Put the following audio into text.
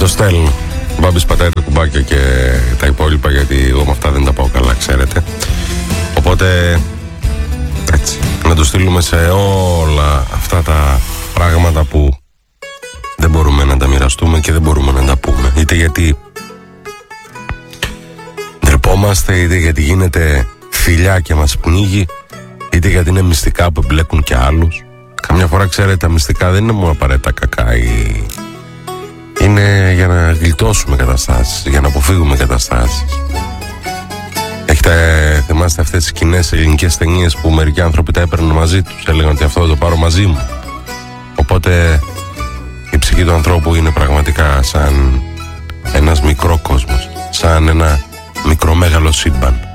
το στέλνω. Μπάμπης πατάει τα κουμπάκια και τα υπόλοιπα, γιατί εγώ με αυτά δεν τα πάω καλά, ξέρετε. Οπότε έτσι, να το στείλουμε σε όλα αυτά τα πράγματα που δεν μπορούμε να τα μοιραστούμε και δεν μπορούμε να τα πούμε. Είτε γιατί ντρεπόμαστε, είτε γιατί γίνεται φιλιά και μας πνίγει, είτε γιατί είναι μυστικά που εμπλέκουν και άλλους. Καμιά φορά, ξέρετε, τα μυστικά δεν είναι μόνο απαραίτητα κακά, είναι για να γλιτώσουμε καταστάσεις, για να αποφύγουμε καταστάσεις. Θυμάστε αυτές τις κοινές ελληνικές ταινίες που μερικοί άνθρωποι τα έπαιρναν μαζί τους, έλεγαν ότι αυτό θα το πάρω μαζί μου. Οπότε η ψυχή του ανθρώπου είναι πραγματικά σαν ένας μικρό κόσμος, σαν ένα μικρό μέγαλο σύμπαν.